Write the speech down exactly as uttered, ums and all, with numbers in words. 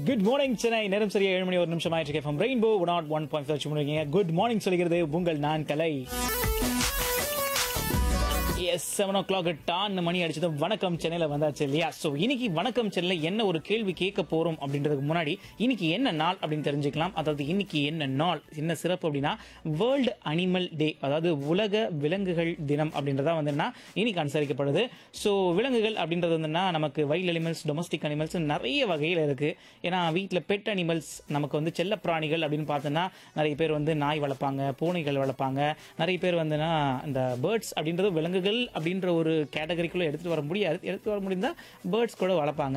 Good morning Chennai. நேரம் சரியா ஏழு மணி ஒரு நிமிஷம் ஆயிடுச்சு. From rainbow not one point five முடிங்க. குட் மார்னிங் சொல்கிறது உங்கள் நான் கலை. எஸ் செவன் ஓ கிளாக் டான் மணி அடிச்சது. வணக்கம் சென்னையில் வந்தாச்சு இல்லையா? ஸோ இன்னைக்கு வணக்கம் சென்னையில் என்ன ஒரு கேள்வி கேட்க போறோம் அப்படின்றதுக்கு முன்னாடி இன்னைக்கு என்ன நாள் அப்படின்னு தெரிஞ்சுக்கலாம். அதாவது இன்னைக்கு என்ன நாள், என்ன சிறப்பு அப்படின்னா வேர்ல்டு அனிமல் டே, அதாவது உலக விலங்குகள் தினம் அப்படின்றதா வந்துன்னா இன்னைக்கு அனுசரிக்கப்படுது. ஸோ விலங்குகள் அப்படின்றது வந்துன்னா நமக்கு வைல்ட் அனிமல்ஸ், டொமஸ்டிக் அனிமல்ஸ் நிறைய வகையில் இருக்கு. ஏன்னா வீட்டில் பெட் அனிமல்ஸ் நமக்கு வந்து செல்ல பிராணிகள் அப்படின்னு பார்த்தோன்னா நிறைய பேர் வந்து நாய் வளர்ப்பாங்க, பூனைகள் வளர்ப்பாங்க. நிறைய பேர் வந்துன்னா இந்த பேர்ட்ஸ் அப்படின்றது விலங்குகள் அப்படின்ற ஒரு கேட்டகரிக்குள்ள எடுத்துட்டு வர முடியாது, எடுத்துட்டு வர முடிந்தா பேர்ட்ஸ் கூட வளர்ப்பாங்க.